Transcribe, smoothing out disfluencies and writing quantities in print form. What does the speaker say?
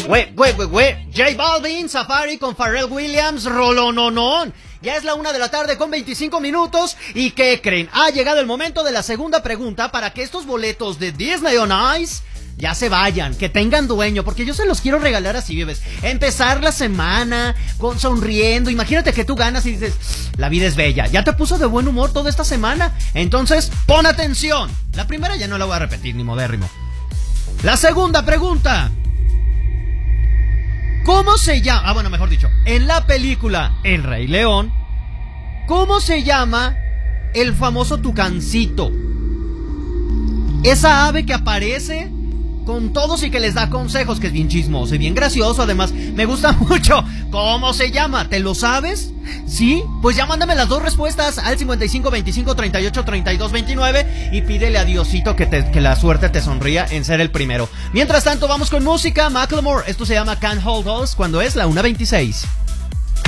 J Balvin, Safari con Pharrell Williams, Rolononon. Ya es la 1:00 con 25 minutos. ¿Y qué creen? Ha llegado el momento de la segunda pregunta para que estos boletos de Disney on Ice ya se vayan, que tengan dueño, porque yo se los quiero regalar así, bebés. Empezar la semana con sonriendo. Imagínate que tú ganas y dices, la vida es bella. Ya te puso de buen humor toda esta semana. Entonces, pon atención. La primera ya no la voy a repetir, ni modérrimo. La segunda pregunta. ¿Cómo se llama? Mejor dicho, en la película El Rey León, ¿cómo se llama el famoso tucancito? Esa ave que aparece con todos y que les da consejos, que es bien chismoso y bien gracioso. Además, me gusta mucho. ¿Cómo se llama? ¿Te lo sabes? ¿Sí? Pues ya mándame las dos respuestas al 55 25 38 32 29 y pídele a Diosito que la suerte te sonría en ser el primero. Mientras tanto, vamos con música. Macklemore, esto se llama Can't Hold Us, cuando es la 1:26.